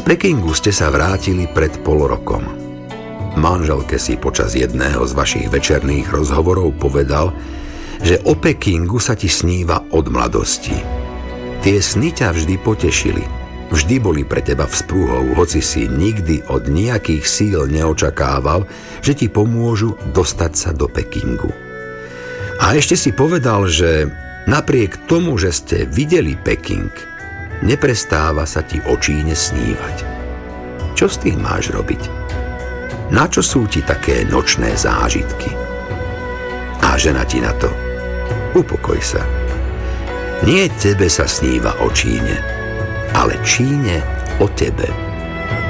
Pekingu ste sa vrátili pred pol rokom. Manželke si počas jedného z vašich večerných rozhovorov povedal, že o Pekingu sa ti sníva od mladosti. Tie sny ťa vždy potešili. Vždy boli pre teba vzprúhou, hoci si nikdy od nejakých síl neočakával, že ti pomôžu dostať sa do Pekingu. A ešte si povedal, že napriek tomu, že ste videli Peking, neprestáva sa ti o Číne snívať. Čo s tým máš robiť? Na čo sú ti také nočné zážitky? A žena ti na to: upokoj sa. Nie tebe sa sníva o Číne, ale Číne o tebe.